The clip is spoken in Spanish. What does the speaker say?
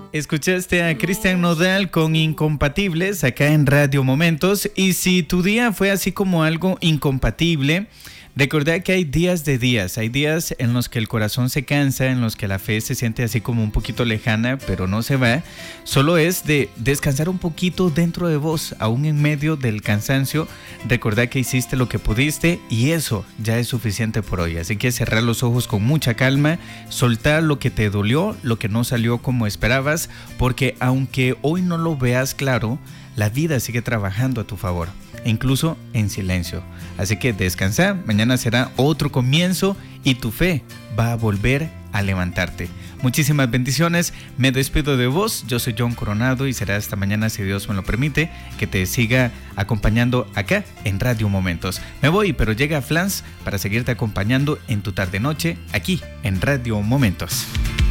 Escuchaste a Cristian Nodal con Incompatibles acá en Radio Momentos. Y si tu día fue así como algo incompatible, recordá que hay días de días. Hay días en los que el corazón se cansa, en los que la fe se siente así como un poquito lejana, pero no se va. Solo es de descansar un poquito dentro de vos, aún en medio del cansancio. Recordá que hiciste lo que pudiste y eso ya es suficiente por hoy. Así que cerrar los ojos con mucha calma, soltar lo que te dolió, lo que no salió como esperabas, porque aunque hoy no lo veas claro, la vida sigue trabajando a tu favor, incluso en silencio. Así que descansa, mañana será otro comienzo y tu fe va a volver a levantarte. Muchísimas bendiciones, me despido de vos, yo soy John Coronado y será hasta mañana, si Dios me lo permite, que te siga acompañando acá en Radio Momentos. Me voy, pero llega Flans para seguirte acompañando en tu tarde-noche aquí en Radio Momentos.